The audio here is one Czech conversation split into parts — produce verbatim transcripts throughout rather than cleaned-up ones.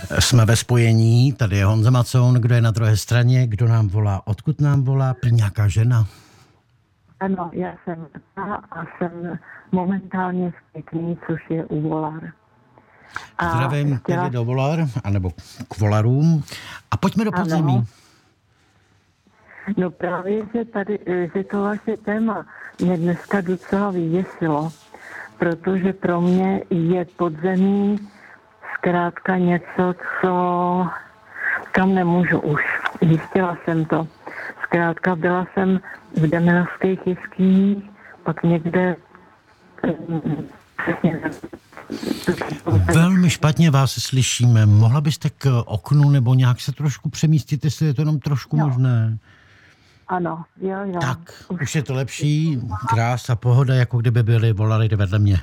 Jsme ve spojení, tady je Honza Macoun, kdo je na druhé straně, kdo nám volá, odkud nám volá, prý nějaká žena. Ano, já jsem a jsem momentálně v Pěkný, což je u Volar. A zdravím chtěla... tedy do Volar, anebo k Volarům. A pojďme do podzemí. Ano. No právě, že tady, že to vaše téma mě dneska docela vyděsilo, protože pro mě je podzemí zkrátka něco, co kam nemůžu už. Zjistila jsem to. Zkrátka byla jsem v Demenovských jeskyních, pak někde... Velmi špatně vás slyšíme. Mohla byste k oknu nebo nějak se trošku přemístit, jestli je to jenom trošku no. možné? Ano, jo, jo. Tak, už, už je to lepší. Krása, pohoda, jako kdyby byli volali vedle mě.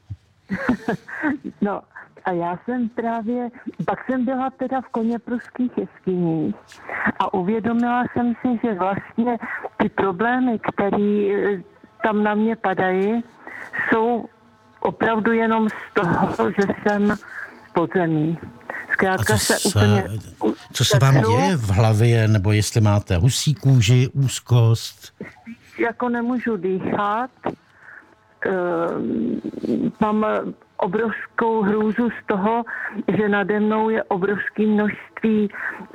No, a já jsem právě, pak jsem byla teda v Koněpruských jeskyních a uvědomila jsem si, že vlastně ty problémy, které tam na mě padají, jsou opravdu jenom z toho, že jsem v podzemí. Zkrátka se, se úplně... Co se vám děje v hlavě, nebo jestli máte husí kůži, úzkost? Jako nemůžu dýchat, mám obrovskou hrůzu z toho, že nade mnou je obrovské množství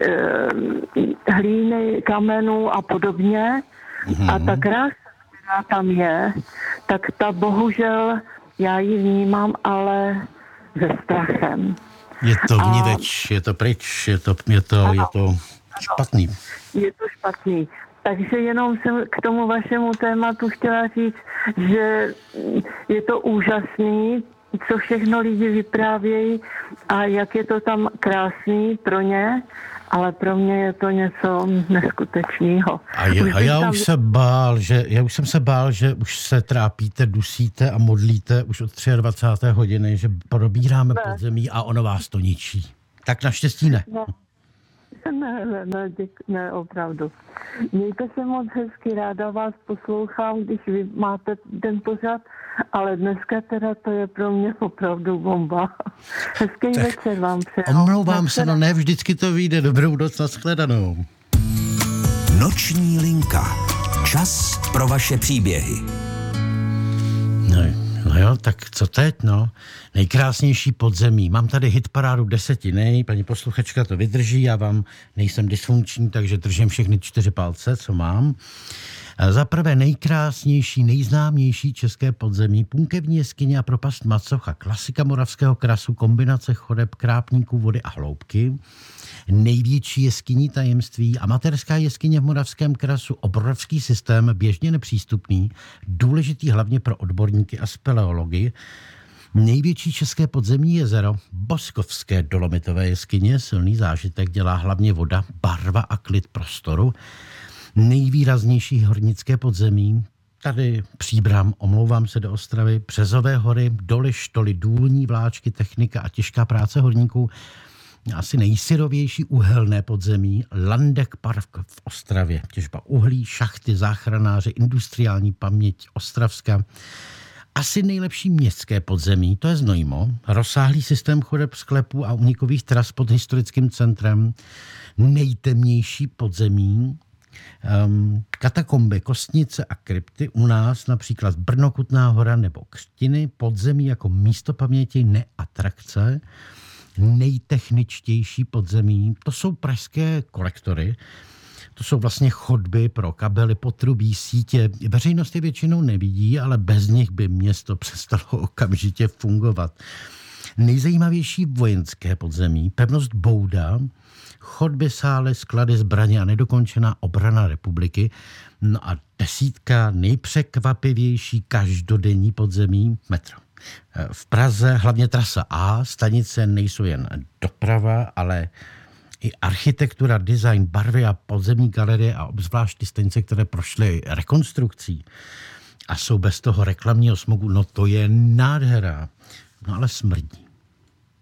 hlíny, kamenů a podobně. Mm-hmm. A ta krása, která tam je, tak ta bohužel, já ji vnímám, ale se strachem. Je to vniveč, a... je to pryč, je to, je to, ano, je to špatný. Je to špatný. Takže jenom jsem k tomu vašemu tématu chtěla říct, že je to úžasný, co všechno lidi vyprávějí a jak je to tam krásný pro ně, ale pro mě je to něco neskutečného. A, je, a já tam... už se bál, že já už jsem se bál, že už se trápíte, dusíte a modlíte už od dvacáté třetí hodiny, že probíráme ne. podzemí a ono vás to ničí. Tak naštěstí ne. Ne, ne, ne, ne, děk, ne opravdu. Mějte se moc hezky, ráda vás poslouchám, když vy máte ten pořad, ale dneska teda to je pro mě opravdu bomba. Hezký tak večer vám přeju. Omlouvám se, no ne vždycky to vyjde. Dobrou noc, nashledanou. Noční linka. Čas pro vaše příběhy. No, no jo, tak co teď, no? Nejkrásnější podzemí. Mám tady hitparádu desetiny, paní posluchačka to vydrží, já vám nejsem dysfunkční, takže držím všechny čtyři palce, co mám. Za prvé nejkrásnější, nejznámější české podzemí, Punkevní jeskyně a propast Macocha, klasika moravského krasu, kombinace chodeb, krápníků, vody a hloubky. Největší jeskyní tajemství, amatérská jeskyně v moravském krasu, obrovský systém, běžně nepřístupný, důležitý hlavně pro odborníky a speleology. Největší české podzemní jezero, Boskovské dolomitové jeskyně, silný zážitek dělá hlavně voda, barva a klid prostoru. Nejvýraznější hornické podzemí, tady Příbram, omlouvám se, do Ostravy, Březové hory, doly, štoly, důlní vláčky, technika a těžká práce horníků. Asi nejsyrovější uhelné podzemí, Landek Park v Ostravě, těžba uhlí, šachty, záchranáři, industriální paměť Ostravska. Asi nejlepší městské podzemí, to je Znojmo, rozsáhlý systém chodeb, sklepů a unikových tras pod historickým centrem. Nejtemnější podzemí, Um, katakomby, kostnice a krypty u nás, například Brno, Kutná Hora nebo Křtiny, podzemí jako místo paměti, neatrakce. Nejtechničtější podzemí, to jsou pražské kolektory, to jsou vlastně chodby pro kabely, potrubí, sítě. Veřejnost je většinou nevidí, ale bez nich by město přestalo okamžitě fungovat. Nejzajímavější vojenské podzemí, pevnost Bouda, chodby, sály, sklady, zbraně a nedokončená obrana republiky. No a desítka nejpřekvapivější každodenní podzemí, metro. V Praze hlavně trasa A, stanice nejsou jen doprava, ale i architektura, design, barvy a podzemní galerie a obzvlášť ty stanice, které prošly rekonstrukcí a jsou bez toho reklamního smogu, no to je nádhera, no ale smrdí.